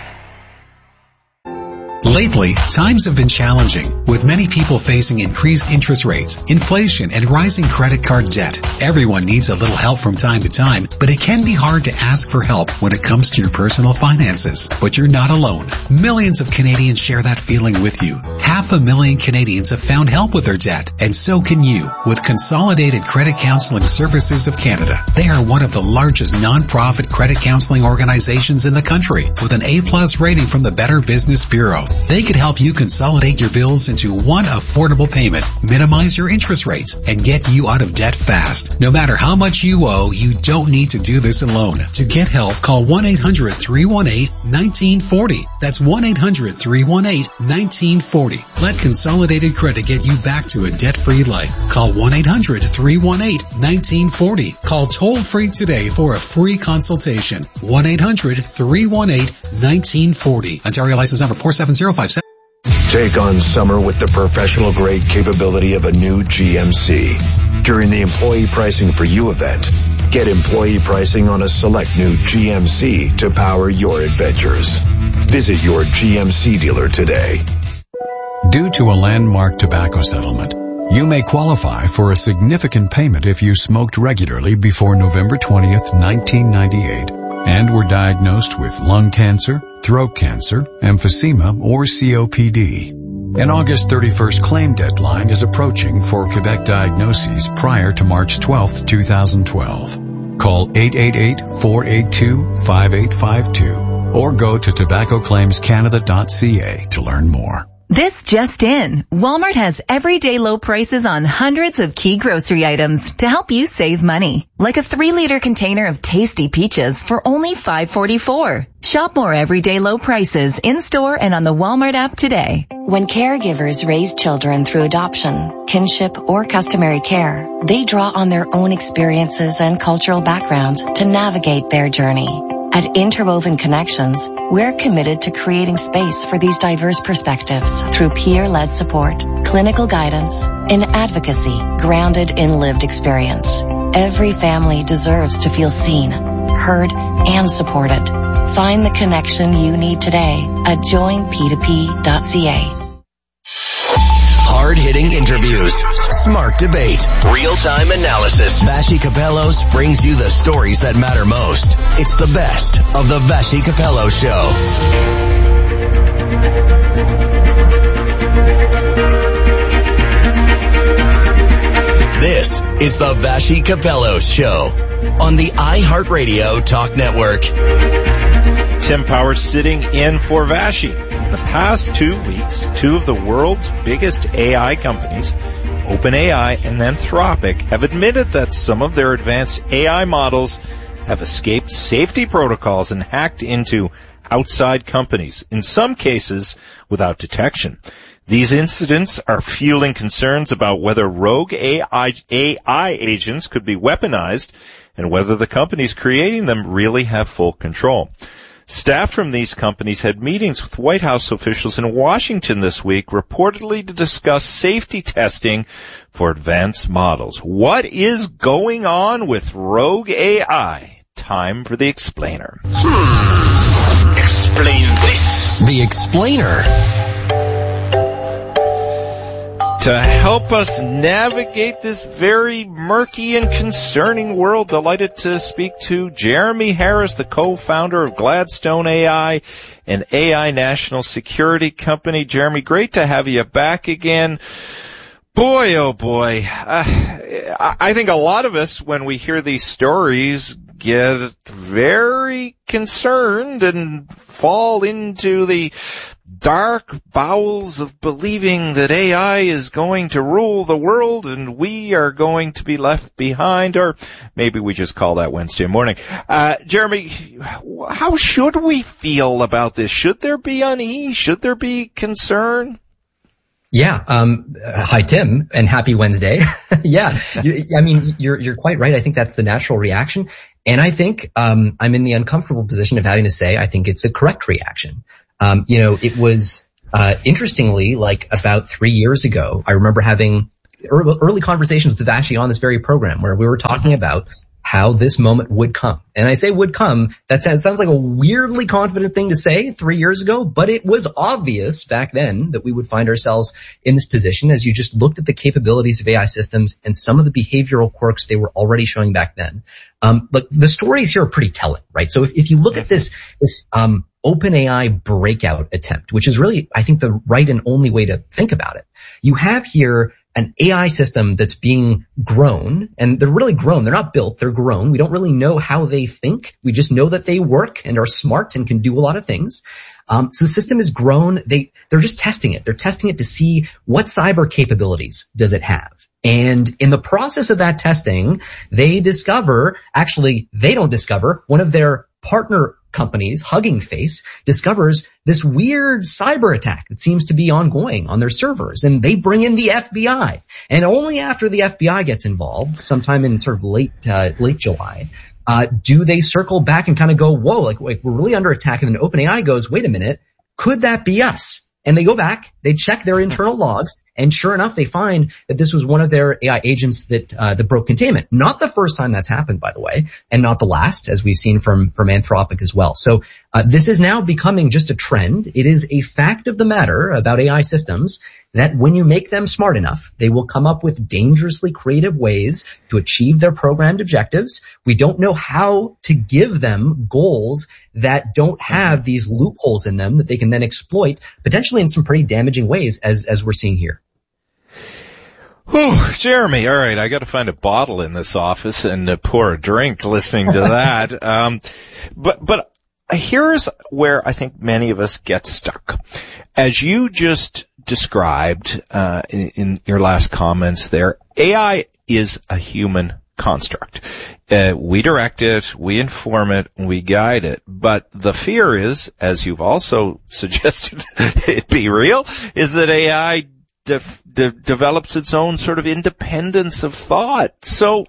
Lately, times have been challenging, with many people facing increased interest rates, inflation, and rising credit card debt. Everyone needs a little help from time to time, but it can be hard to ask for help when it comes to your personal finances. But you're not alone. Millions of Canadians share that feeling with you. Half a million Canadians have found help with their debt, and so can you with Consolidated Credit Counseling Services of Canada. They are one of the largest non-profit credit counseling organizations in the country, with an A-plus rating from the Better Business Bureau. They could help you consolidate your bills into one affordable payment, minimize your interest rates, and get you out of debt fast. No matter how much you owe, you don't need to do this alone. To get help, call one eight hundred three one eight one nine four zero. That's one eight hundred three one eight one nine four zero. Let Consolidated Credit get you back to a debt-free life. Call one eight hundred three one eight one nine four zero. Call toll-free today for a free consultation. one eight hundred three one eight one nine four zero. Ontario license number four seven zero five seven. Take on summer with the professional grade capability of a new G M C. During the Employee Pricing for You event, get employee pricing on a select new G M C to power your adventures. Visit your G M C dealer today. Due to a landmark tobacco settlement, you may qualify for a significant payment if you smoked regularly before November twentieth, nineteen ninety-eight, and were diagnosed with lung cancer, throat cancer, emphysema, or C O P D. An August thirty-first claim deadline is approaching for Quebec diagnoses prior to March twelfth, twenty twelve. Call eight eight eight, four eight two, five eight five two or go to tobacco claims canada dot c a to learn more. This just in. Walmart has everyday low prices on hundreds of key grocery items to help you save money. Like a three liter container of tasty peaches for only five forty-four. Shop more everyday low prices in store and on the Walmart app today. When caregivers raise children through adoption, kinship, or customary care, they draw on their own experiences and cultural backgrounds to navigate their journey. At Interwoven Connections, we're committed to creating space for these diverse perspectives through peer-led support, clinical guidance, and advocacy grounded in lived experience. Every family deserves to feel seen, heard, and supported. Find the connection you need today at join p two p dot c a. Hard-hitting interviews, smart debate, real-time analysis. Vassy Capellos brings you the stories that matter most. It's the best of the Vassy Capello Show. This is the Vassy Capello Show on the iHeartRadio Talk Network. Tim Powers sitting in for Vassy. In the past two weeks, two of the world's biggest A I companies, OpenAI and Anthropic, have admitted that some of their advanced A I models have escaped safety protocols and hacked into outside companies, in some cases without detection. These incidents are fueling concerns about whether rogue A I, A I agents could be weaponized and whether the companies creating them really have full control. Staff from these companies had meetings with White House officials in Washington this week, reportedly to discuss safety testing for advanced models. What is going on with rogue A I? Time for the explainer. Hmm. Explain this. The explainer. To help us navigate this very murky and concerning world, delighted to speak to Jeremy Harris, the co-founder of Gladstone A I, an A I national security company. Jeremy, great to have you back again. Boy, oh boy. Uh, I think a lot of us, when we hear these stories, get very concerned and fall into the dark bowels of believing that A I is going to rule the world and we are going to be left behind, or maybe we just call that Wednesday morning. Uh, Jeremy, how should we feel about this? Should there be unease? Should there be concern? Yeah. Um, hi, Tim, and happy Wednesday. yeah. You, I mean, you're, you're quite right. I think that's the natural reaction. And I think, um, I'm in the uncomfortable position of having to say, I think it's a correct reaction. Um, you know, it was, uh, interestingly, like about three years ago, I remember having early, early conversations with Vashi on this very program where we were talking about how this moment would come. And I say would come, that sounds, sounds like a weirdly confident thing to say three years ago, but it was obvious back then that we would find ourselves in this position as you just looked at the capabilities of A I systems and some of the behavioral quirks they were already showing back then. Um, but the stories here are pretty telling, right? So if, if you look at this, this, um, OpenAI breakout attempt, which is really, I think, the right and only way to think about it. You have here an A I system that's being grown, and they're really grown. They're not built, they're grown. We don't really know how they think. We just know that they work and are smart and can do a lot of things. Um, so the system is grown. They, they're just testing it. They're testing it to see what cyber capabilities does it have. And in the process of that testing, they discover, actually, they don't discover, one of their partner companies, Hugging Face, discovers this weird cyber attack that seems to be ongoing on their servers. And they bring in the F B I. And only after the F B I gets involved, sometime in sort of late, uh, late July, uh, do they circle back and kind of go, whoa, like, like we're really under attack. And then OpenAI goes, wait a minute, could that be us? And they go back, they check their internal logs, and sure enough, they find that this was one of their A I agents that uh, that broke containment. Not the first time that's happened, by the way, and not the last, as we've seen from from Anthropic as well. So uh, this is now becoming just a trend. It is a fact of the matter about A I systems that when you make them smart enough, they will come up with dangerously creative ways to achieve their programmed objectives. We don't know how to give them goals that don't have these loopholes in them that they can then exploit, potentially in some pretty damaging ways, as as we're seeing here. Whew, Jeremy, all right, I got to find a bottle in this office and uh, pour a drink listening to that. um, but but here's where I think many of us get stuck. As you just described uh, in, in your last comments there, A I is a human construct. Uh, we direct it, we inform it, we guide it. But the fear is, as you've also suggested it be real, is that A I De- de- develops its own sort of independence of thought. So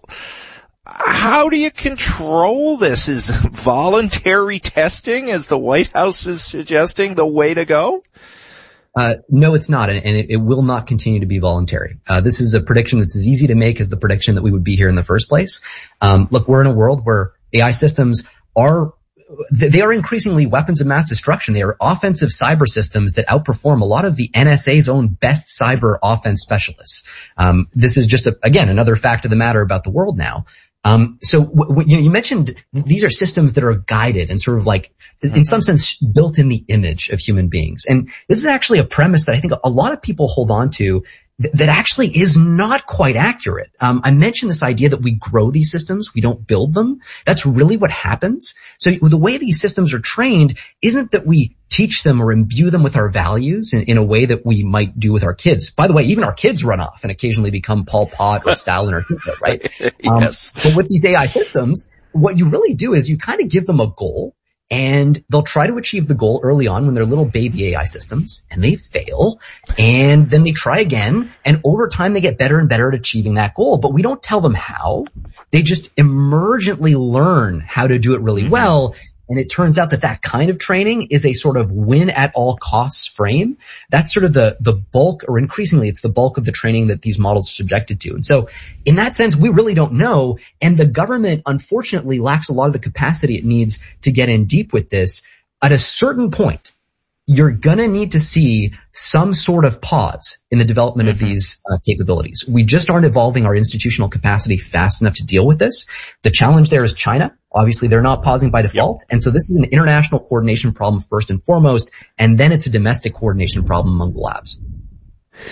how do you control this? Is voluntary testing, as the White House is suggesting, the way to go? Uh, no, it's not, and it, it will not continue to be voluntary. Uh, this is a prediction that's as easy to make as the prediction that we would be here in the first place. Um, look, we're in a world where A I systems are They are increasingly weapons of mass destruction. They are offensive cyber systems that outperform a lot of the N S A's own best cyber offense specialists. Um, this is just, a, again, another fact of the matter about the world now. Um, so w- w- you, know, you mentioned these are systems that are guided and sort of like, in some sense, built in the image of human beings. And this is actually a premise that I think a lot of people hold on to that actually is not quite accurate. Um, I mentioned this idea that we grow these systems, we don't build them. That's really what happens. So the way these systems are trained isn't that we teach them or imbue them with our values in, in a way that we might do with our kids. By the way, even our kids run off and occasionally become Pol Pot or Stalin or Hitler, right? Um, yes. But with these A I systems, what you really do is you kind of give them a goal. And they'll try to achieve the goal early on when they're little baby A I systems, and they fail, and then they try again, and over time they get better and better at achieving that goal. But we don't tell them how. They just emergently learn how to do it really mm-hmm. well. And it turns out that that kind of training is a sort of win at all costs frame. That's sort of the, the bulk, or increasingly it's the bulk of the training that these models are subjected to. And so in that sense, we really don't know. And the government, unfortunately, lacks a lot of the capacity it needs to get in deep with this. At a certain point, you're gonna need to see some sort of pause in the development mm-hmm. of these uh, capabilities. We just aren't evolving our institutional capacity fast enough to deal with this. The challenge there is China. Obviously, they're not pausing by default. Yep. And so this is an international coordination problem first and foremost, and then it's a domestic coordination problem among the labs.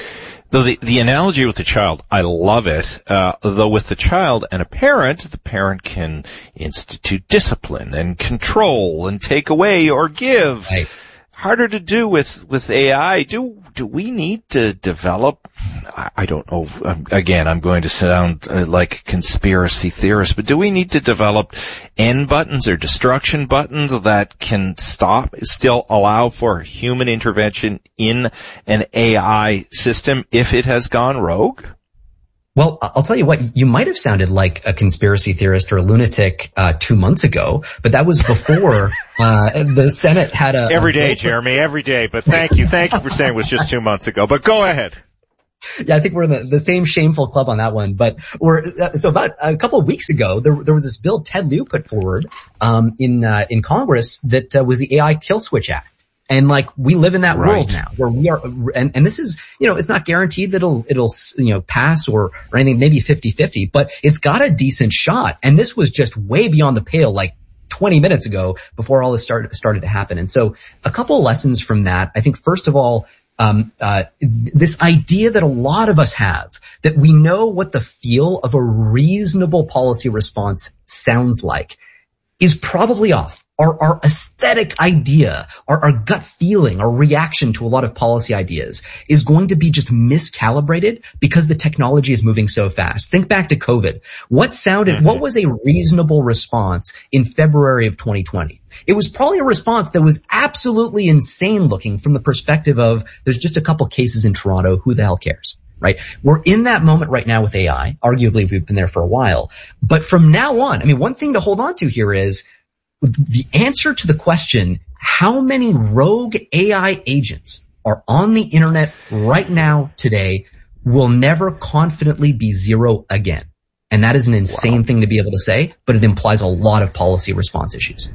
Though the, the analogy with the child, I love it. Uh, though with the child and a parent, the parent can institute discipline and control and take away or give. Right. Harder to do with, with A I. Do, do we need to develop, I, I don't know, um, again, I'm going to sound uh, like a conspiracy theorist, but do we need to develop end buttons or destruction buttons that can stop, still allow for human intervention in an A I system if it has gone rogue? Well, I'll tell you what, you might have sounded like a conspiracy theorist or a lunatic uh two months ago, but that was before uh the Senate had a... Every day, a Jeremy, every day. But thank you. Thank you for saying it was just two months ago. But go ahead. Yeah, I think we're in the, the same shameful club on that one. But we're, uh, so about a couple of weeks ago, there, there was this bill Ted Lieu put forward um in uh, in Congress that uh, was the A I Kill Switch Act. And like, we live in that right. world now where we are, and, and this is, you know, it's not guaranteed that it'll, it'll, you know, pass or, or anything, maybe fifty-fifty, but it's got a decent shot. And this was just way beyond the pale, like twenty minutes ago before all this started, started to happen. And so a couple of lessons from that. I think first of all, um, uh, this idea that a lot of us have, that we know what the feel of a reasonable policy response sounds like, is probably off. Our, our aesthetic idea, our, our gut feeling, our reaction to a lot of policy ideas is going to be just miscalibrated because the technology is moving so fast. Think back to COVID. What sounded, mm-hmm. what was a reasonable response in February of twenty twenty? It was probably a response that was absolutely insane looking from the perspective of there's just a couple cases in Toronto. Who the hell cares? Right? We're in that moment right now with A I. Arguably, we've been there for a while. But from now on, I mean, one thing to hold on to here is the answer to the question, how many rogue A I agents are on the internet right now today, will never confidently be zero again. And that is an insane wow. thing to be able to say, but it implies a lot of policy response issues.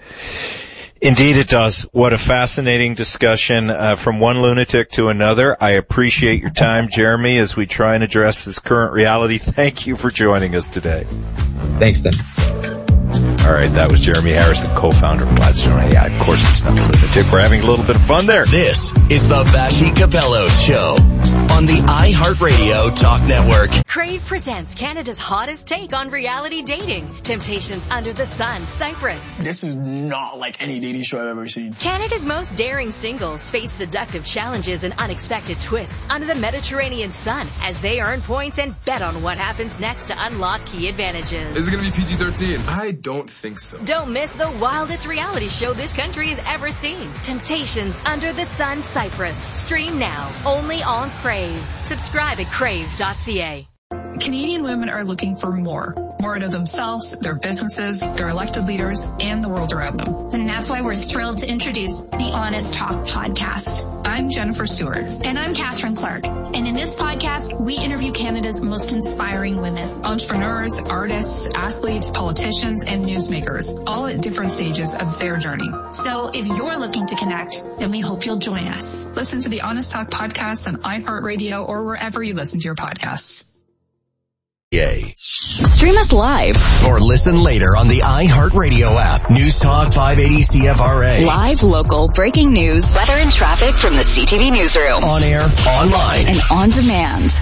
Indeed it does. What a fascinating discussion uh, from one lunatic to another. I appreciate your time, Jeremy, as we try and address this current reality. Thank you for joining us today. Thanks, Tim. All right, that was Jeremy Harrison, co-founder of Gladstone A I. Of course, it's not a lunatic. We're having a little bit of fun there. This is the Vassy Capellos Show on the iHeartRadio Talk Network. Crave presents Canada's hottest take on reality dating. Temptations Under the Sun, Cyprus. This is not like any dating show I've ever seen. Canada's most daring singles face seductive challenges and unexpected twists under the Mediterranean sun as they earn points and bet on what happens next to unlock key advantages. Is it going to be P G thirteen? I don't think so. Don't miss the wildest reality show this country has ever seen. Temptations Under the Sun, Cyprus. Stream now, only on Crave. Subscribe at crave dot c a. Canadian women are looking for more. More out of themselves, their businesses, their elected leaders, and the world around them. And that's why we're thrilled to introduce the Honest Talk podcast. I'm Jennifer Stewart. And I'm Catherine Clark. And in this podcast, we interview Canada's most inspiring women. Entrepreneurs, artists, athletes, politicians, and newsmakers, all at different stages of their journey. So if you're looking to connect, then we hope you'll join us. Listen to the Honest Talk podcast on iHeartRadio or wherever you listen to your podcasts. Yay. Stream us live. Or listen later on the iHeartRadio app. News Talk five eighty C F R A. Live, local, breaking news, weather and traffic from the C T V newsroom. On air, online, and on demand.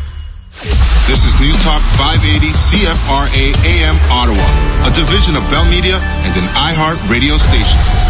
This is News Talk five eighty C F R A A M Ottawa, a division of Bell Media and an iHeartRadio station.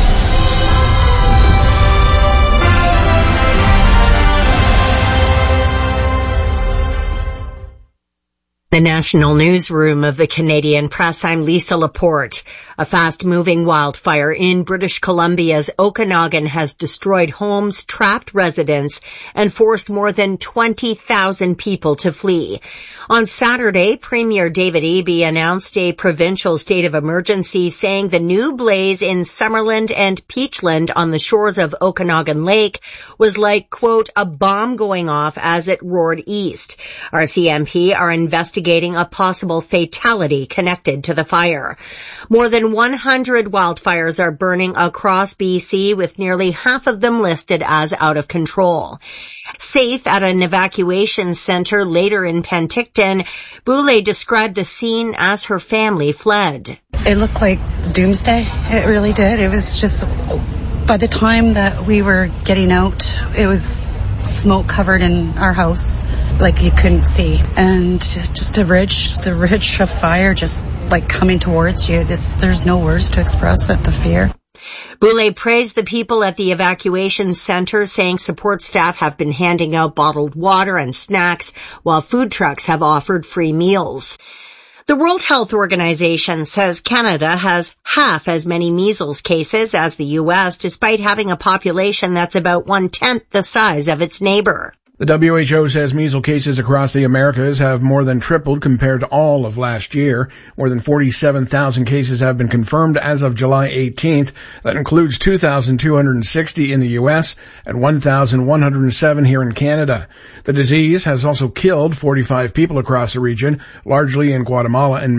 The national newsroom of the Canadian Press, I'm Lisa Laporte. A fast-moving wildfire in British Columbia's Okanagan has destroyed homes, trapped residents, and forced more than twenty thousand people to flee. On Saturday, Premier David Eby announced a provincial state of emergency, saying the new blaze in Summerland and Peachland on the shores of Okanagan Lake was like, quote, a bomb going off as it roared east. R C M P are investigating a possible fatality connected to the fire. More than one hundred wildfires are burning across B C, with nearly half of them listed as out of control. Safe at an evacuation center later in Penticton, Boulay described the scene as her family fled. It looked like doomsday. It really did. It was just, by the time that we were getting out, it was smoke covered in our house, like you couldn't see. And just a ridge, the ridge of fire just like coming towards you. It's, there's no words to express it, the fear. Boulay praised the people at the evacuation center, saying support staff have been handing out bottled water and snacks, while food trucks have offered free meals. The World Health Organization says Canada has half as many measles cases as the U S, despite having a population that's about one-tenth the size of its neighbor. The W H O says measles cases across the Americas have more than tripled compared to all of last year. More than forty-seven thousand cases have been confirmed as of July eighteenth. That includes two thousand two hundred sixty in the U S and one thousand one hundred seven here in Canada. The disease has also killed forty-five people across the region, largely in Guatemala and